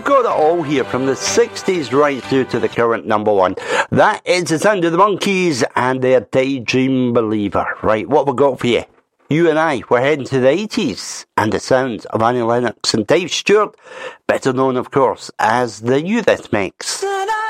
we've got it all here, from the 60s right through to the current number one. That is the sound of the Monkees and their Daydream Believer. Right, what we got for you? You and I, we're heading to the 80s and the sounds of Annie Lennox and Dave Stewart, better known, of course, as the Eurythmics.